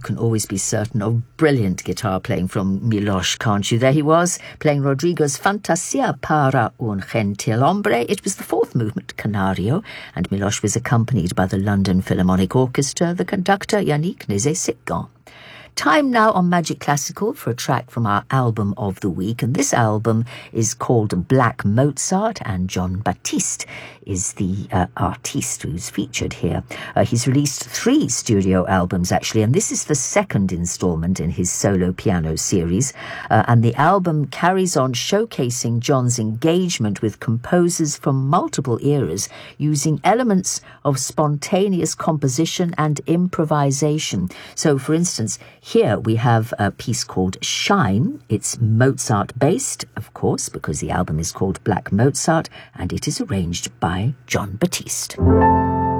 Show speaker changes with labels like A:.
A: can always be certain of brilliant guitar playing from Miloš, can't you? There he was, playing Rodrigo's Fantasia para un gentil hombre. It was the fourth movement, Canario, and Miloš was accompanied by the London Philharmonic Orchestra, the conductor Yannick Nézet-Séguin. Time now on Magic Classical for a track from our album of the week, and this album is called Black Mozart, and Jon Batiste is the artiste who's featured here. He's released 3 studio albums, actually, and this is the second installment in his solo piano series, and the album carries on showcasing Jon's engagement with composers from multiple eras, using elements of spontaneous composition and improvisation. So, for instance, here we have a piece called Shine. It's Mozart-based, of course, because the album is called Black Mozart, and it is arranged by Jon Batiste.